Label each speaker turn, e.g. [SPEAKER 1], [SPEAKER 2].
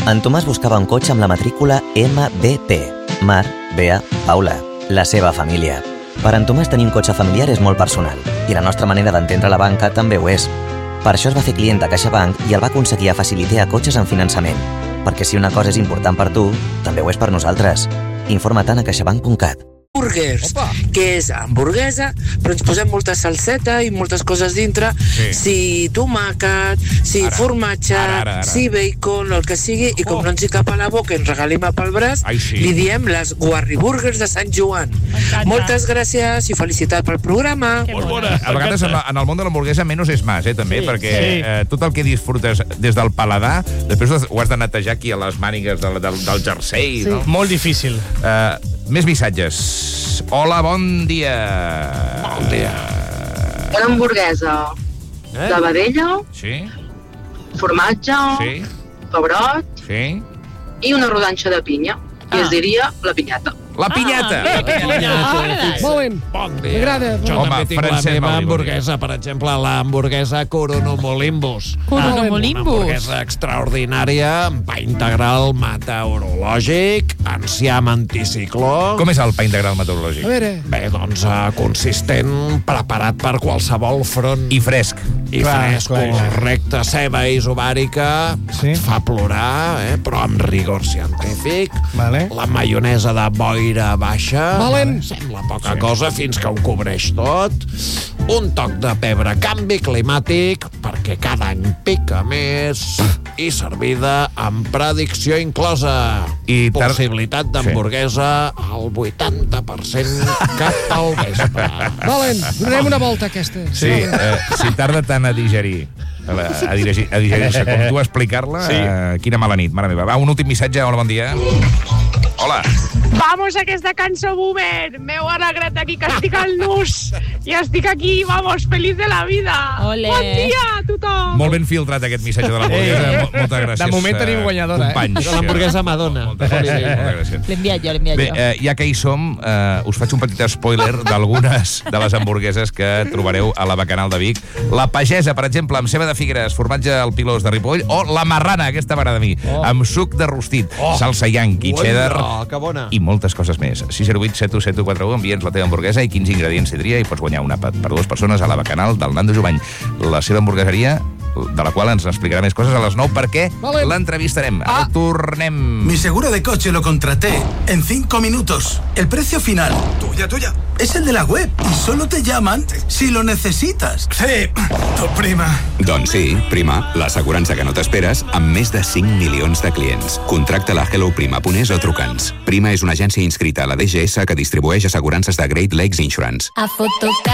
[SPEAKER 1] En Tomàs buscava un cotxe amb la matrícula MBP. Mar, Bea, Paula. La seva família. Per en Tomàs tenir un cotxe familiar és molt personal i la nostra manera d'entendre la banca també ho és. Per això es va fer client de CaixaBank i el va aconseguir a Facilitea Cotxes en finançament. Perquè si una cosa és important per tu, també ho és per nosaltres. Informa't a caixabank.cat.
[SPEAKER 2] Burgers, que és hamburguesa, però ens posem molta salseta i moltes coses dintre, si tomàquet, si formatge, si bacon, el que sigui, i com no ens hi cap a la boca, ens regalim pel braç, li diem les guarriburgers de Sant Joan. Moltes gràcies i felicitat pel programa.
[SPEAKER 3] A vegades en el món de l'hamburguesa menys és més, també, perquè tot el que disfrutes des del paladar, després ho has de netejar aquí a les mànigues del jersei.
[SPEAKER 4] Molt difícil.
[SPEAKER 3] Més missatges. Hola, bon dia.
[SPEAKER 5] Bon dia. Una hamburguesa de vedella, formatge, pebrot i una rodanxa de pinya. I es diria la pinyata.
[SPEAKER 3] La pinyata!
[SPEAKER 4] Molt bé. M'agrada.
[SPEAKER 6] Jo també tinc la meva hamburguesa, per exemple, l'hamburguesa Coronomolimbus. Una hamburguesa extraordinària, amb pa integral meteorològic, enciam anticicló...
[SPEAKER 3] Com és el pa integral meteorològic?
[SPEAKER 4] A veure...
[SPEAKER 6] Bé, doncs, consistent, preparat per qualsevol front.
[SPEAKER 3] I fresc.
[SPEAKER 6] I fresc, correcte. Ceba isobàrica, et fa plorar, però amb rigor científic. La maionesa de boira baixa, sembla poca cosa fins que ho cobreix tot. Un toc de pebre, canvi climàtic, perquè cada any pica més, i servida amb predicció inclosa. I possibilitat d'hamburguesa al 80% cap al vespre.
[SPEAKER 4] Valent, donem una volta aquesta.
[SPEAKER 3] Sí, si tarda tant a digerir digerir-se com tu a explicar-la, quina mala nit, mare meva. Va, un últim missatge, hola, bon dia. Hola.
[SPEAKER 7] Vamos, aquesta cançó boomer. M'heu alegrat aquí, que estic al nus. I estic aquí, vamos, feliç de la vida.
[SPEAKER 8] Ole.
[SPEAKER 7] Bon dia a tothom.
[SPEAKER 3] Molt ben filtrat aquest missatge de l'hamburguesa. Moltes gràcies.
[SPEAKER 4] De moment tenim guanyadora,
[SPEAKER 3] companys.
[SPEAKER 6] L'hamburguesa Madonna.
[SPEAKER 3] Moltes gràcies.
[SPEAKER 8] L'he enviat jo.
[SPEAKER 3] Ja que hi som, us faig un petit spoiler d'algunes de les hamburgueses que trobareu a la Bacanal de Vic. La Pagesa, per exemple, amb ceba de figues, formatge al pilós de Ripoll, o la Marrana, aquesta m'agrada a mi, amb suc de rostit, salsa Yankee, cheddar i moltes coses més. 608 7171, envia'ns la teva hamburguesa i quins ingredients tindria i pots guanyar una per dues persones a la Bacanal del Nando Jubany. La seva hamburgueseria, de la cual ens explicarà més coses a les 9 perquè l'entrevistarem. Ara tornem.
[SPEAKER 9] Mi seguro de coche lo contraté en 5 minutos. El precio final, tuya, es el de la web y solo te llaman si lo necesitas. Sí, tu prima.
[SPEAKER 10] Doncs sí, Prima, l'assegurança que no t'esperes amb més de 5 milions de clients. Contracta-la a helloprima.es o truca'ns. Prima és una agència inscrita a la DGS que distribueix assegurances de Great Lakes Insurance.
[SPEAKER 11] A fotocar